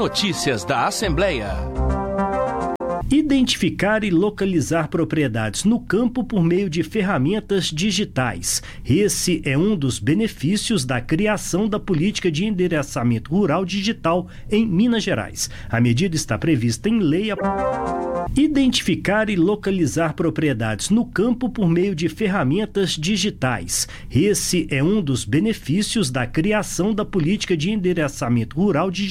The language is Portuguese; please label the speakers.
Speaker 1: Notícias da Assembleia.
Speaker 2: Identificar e localizar propriedades no campo por meio de ferramentas digitais. Esse é um dos benefícios da criação da política de endereçamento rural digital em Minas Gerais. A medida está prevista em lei. Identificar e localizar propriedades no campo por meio de ferramentas digitais. Esse é um dos benefícios da criação da política de endereçamento rural digital